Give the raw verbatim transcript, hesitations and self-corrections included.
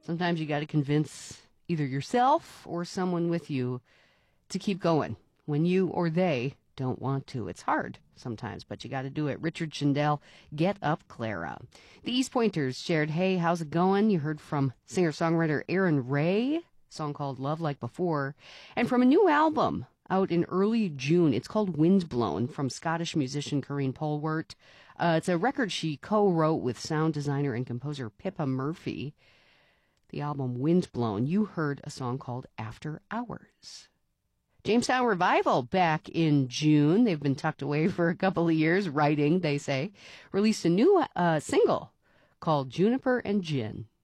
Sometimes you got to convince either yourself or someone with you to keep going when you or they don't want to. It's hard sometimes, but you got to do it. Richard Shindell, Get Up Clara. The East Pointers shared, Hey, how's it going? You heard from singer-songwriter Aaron Ray, a song called Love Like Before, and from a new album out in early June. It's called Windblown, from Scottish musician Corinne Polwart. Uh, it's a record she co-wrote with sound designer and composer Pippa Murphy. The album Windblown, you heard a song called After Hours. Jamestown Revival, back in June. They've been tucked away for a couple of years, writing, they say. Released a new uh, single called Juniper and Gin.